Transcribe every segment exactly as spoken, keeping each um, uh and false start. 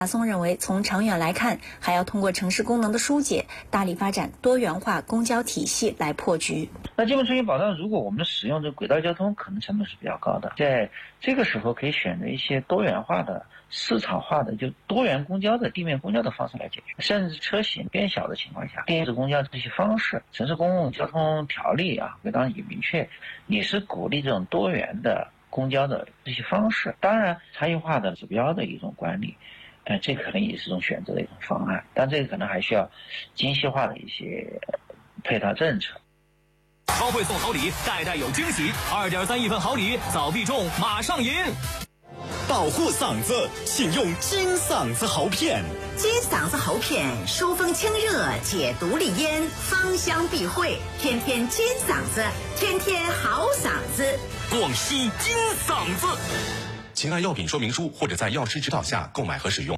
马松认为，从长远来看，还要通过城市功能的疏解，大力发展多元化公交体系来破局。 那基本出行保障，如果我们使用这轨道交通，可能成本是比较高的，在这个时候可以选择一些多元化的、市场化的，就多元公交的地面公交的方式来解决，甚至车型变小的情况下，电子公交这些方式，城市公共交通条例啊，当然也明确，也是鼓励这种多元的公交的这些方式。当然，差异化的指标的一种管理。呃，这可能也是一种选择的一种方案，但这个可能还需要精细化的一些配套政策。 超会送好礼，代代有惊喜，二点三亿份好礼，早必中，马上赢！ 保护嗓子，请用金嗓子喉片。 金嗓子喉片，疏风清热，解毒利咽，芳香避秽，天天金嗓子，天天好嗓子。 广西金嗓子。请按药品说明书或者在药师指导下购买和使用。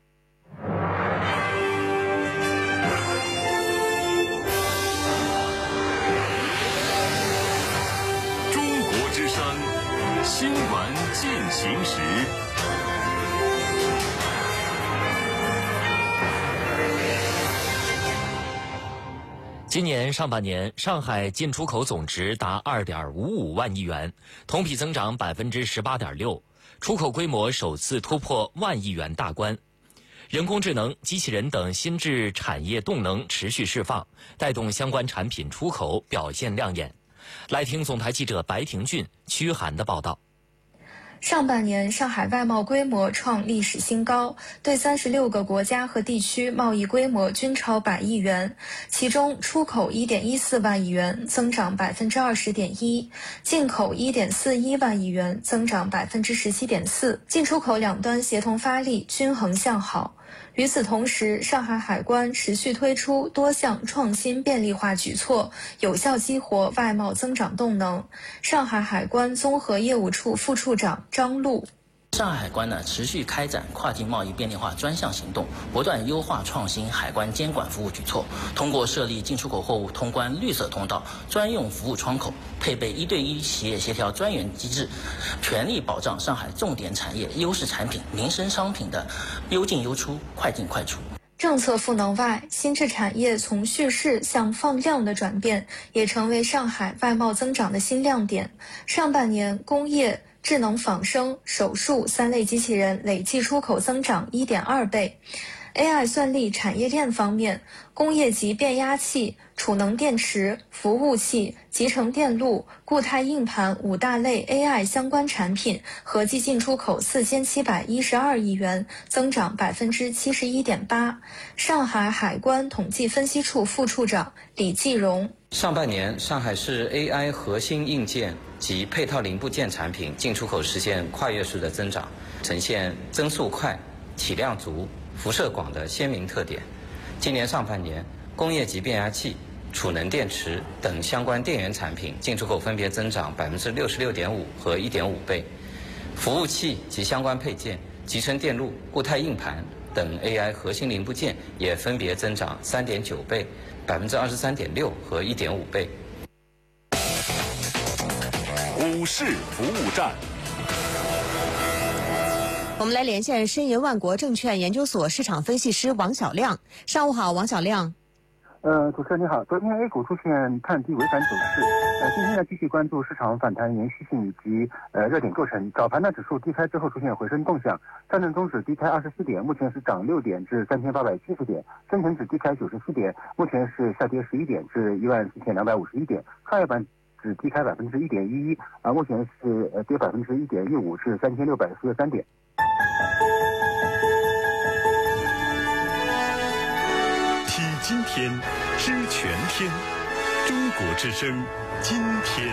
中国之声新闻进行时。 今年上半年，上海进出口总值达二点五五万亿元，同比增长百分之十八点六。出口规模首次突破万亿元大关，人工智能、机器人等新质产业动能持续释放，带动相关产品出口表现亮眼。来听总台记者白廷俊、屈涵的报道。 上半年，上海外贸规模创历史新高，对三十六个国家和地区贸易规模均超百亿元，其中出口一点一四万亿元，增长百分之二十点一，进口一点四一万亿元，增长百分之十七点四，进出口两端协同发力，均衡向好。与此同时，上海海关持续推出多项创新便利化举措，有效激活外贸增长动能。上海海关综合业务处副处长张璐。 上海海关呢持续开展跨境贸易便利化专项行动，不断优化创新海关监管服务举措，通过设立进出口货物通关绿色通道、专用服务窗口，配备一对一企业协调专员机制，全力保障上海重点产业、优势产品、民生商品的优进优出、快进快出。 政策赋能外，新质产业从蓄势向放量的转变，也成为上海外贸增长的新亮点。上半年，工业、智能仿生、手术三类机器人累计出口增长 一点二倍。A I 算力产业链方面，工业级变压器、储能电池、服务器、集成电路、固态硬盘五大类 A I 相关产品合计进出口四千七百一十二亿元，增长百分之七十一点八。上海海关统计分析处副处长李继荣。 上半年，上海市 A I 核心硬件及配套零部件产品进出口实现跨越式的增长，呈现增速快、体量足、辐射广的鲜明特点。今年上半年，工业级变压器、储能电池等相关电源产品进出口分别增长百分之六十六点五和一点五倍，服务器及相关配件、集成电路、固态硬盘等 A I 核心零部件也分别增长三点九倍、百分之二十三点六和一点五倍。 股市服务站。 我们来连线申银万国证券研究所市场分析师王小亮。上午好，王小亮。 呃，主持人你好。昨天 A 股出现探底违反走势，呃，今天呢继续关注市场反弹延续性以及呃热点构成。早盘呢指数低开之后出现回升动向，上证综指低开二十四点，目前是涨六点至三千八百七十点；深成指低开九十四点，目前是下跌十一点至一万四千两百五十一点。创业板指低开百分之一点一一，啊，目前是呃跌百分之一点一五至三千六百四十三点。 听今天，知全天，中国之声，今天。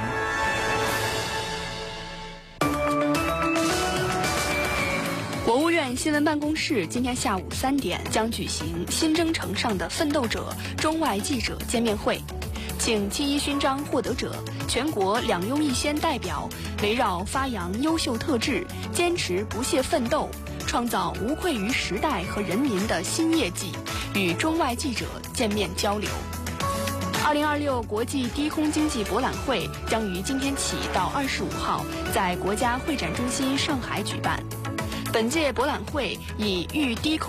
国务院新闻办公室今天下午三点将举行新征程上的奋斗者中外记者见面会，请七一勋章获得者、全国两优一先代表围绕发扬优秀特质，坚持不懈奋斗，创造无愧于时代和人民的新业绩，与中外记者见面交流。二零二六国际低空经济博览会将于今天起到二十五号在国家会展中心上海举办。 本届博览会以遇低空